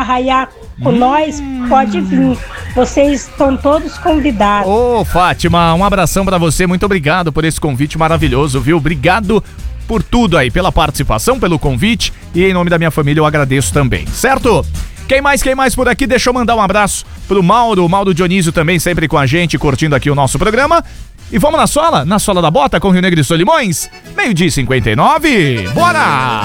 arraiar com nós, pode vir. Vocês estão todos convidados. Ô, Fátima, um abração pra você. Muito obrigado por esse convite maravilhoso, viu? Obrigado por tudo aí, pela participação, pelo convite. E em nome da minha família eu agradeço também, certo? Quem mais por aqui? Deixa eu mandar um abraço pro Mauro, o Mauro Dionísio também sempre com a gente, curtindo aqui o nosso programa. E vamos na sola da bota com Rio Negro e Solimões, 12h59, bora!